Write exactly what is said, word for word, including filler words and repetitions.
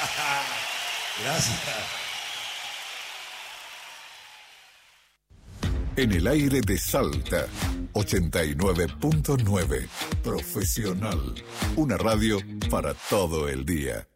Gracias. En el aire de Salta, ochenta y nueve punto nueve. Profesional. Una radio para todo el día.